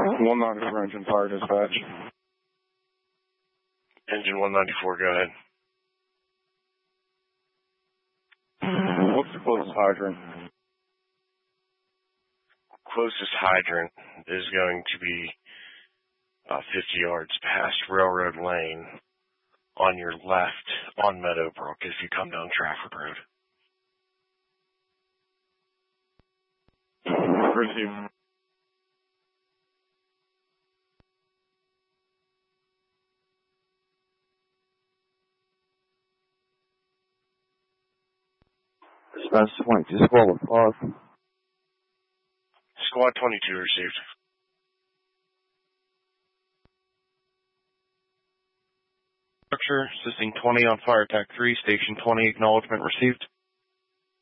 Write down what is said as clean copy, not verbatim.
194 engine fire dispatch. Engine 194, go ahead. What's the closest hydrant? Closest hydrant is going to be 50 yards past Railroad Lane on your left on Meadowbrook if you come down Trafford Road. Receive. Dispatch 22, Squad 5. Squad 22 received. Structure, assisting 20 on fire attack 3, station 20, acknowledgement received.